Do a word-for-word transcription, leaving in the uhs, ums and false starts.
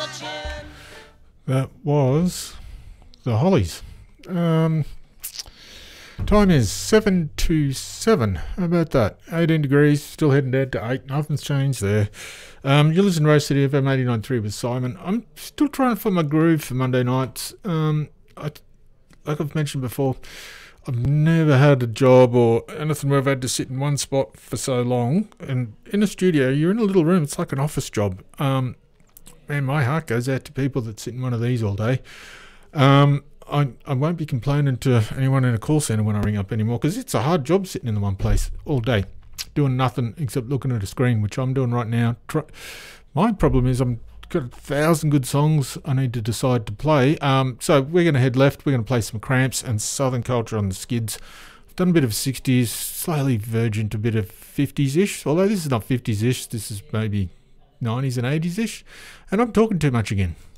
That was the Hollies. Um, time is seven to seven. How about that? eighteen degrees, still heading down to eight. Nothing's changed there. Um, you listen to Rose City F M eighty-nine point three with Simon. I'm still trying to find my groove for Monday nights. Um, I, like I've mentioned before, I've never had a job or anything where I've had to sit in one spot for so long. And in a studio, you're in a little room. It's like an office job. Um, man, my heart goes out to people that sit in one of these all day. Um, I, I won't be complaining to anyone in a call centre when I ring up anymore, because it's a hard job sitting in the one place all day, doing nothing except looking at a screen, which I'm doing right now. Try, my problem is I'm got a thousand good songs I need to decide to play. Um, so we're going to head left. We're going to play some Cramps and Southern Culture on the skids. I've done a bit of sixties, slowly verging to a bit of fifties-ish, although this is not fifties-ish. This is maybe nineties and eighties-ish. And I'm talking too much again.